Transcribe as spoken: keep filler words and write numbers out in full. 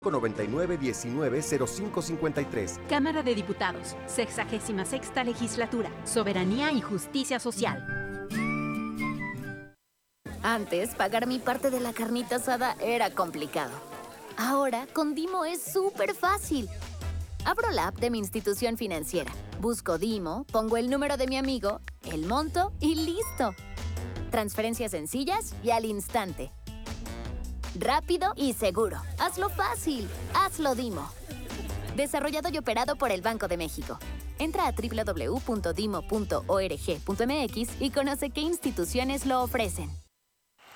noventa y nueve diecinueve cero cinco cincuenta y tres. Cámara de Diputados, sexagésima sexta legislatura, Soberanía y Justicia Social. Antes, pagar mi parte de la carnita asada era complicado. Ahora, con Dimo es súper fácil. Abro la app de mi institución financiera, busco Dimo, pongo el número de mi amigo, el monto y ¡listo! Transferencias sencillas y al instante. Rápido y seguro. Hazlo fácil. Hazlo Dimo. Desarrollado y operado por el Banco de México. Entra a doble u doble u doble u punto dimo punto org punto m x y conoce qué instituciones lo ofrecen.